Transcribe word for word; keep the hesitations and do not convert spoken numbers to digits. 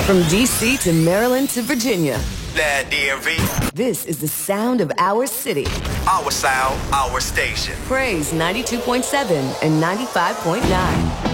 From D C to Maryland to Virginia. That D M V. This is the sound of our city. Our sound, our station. Praise ninety-two point seven and ninety-five point nine.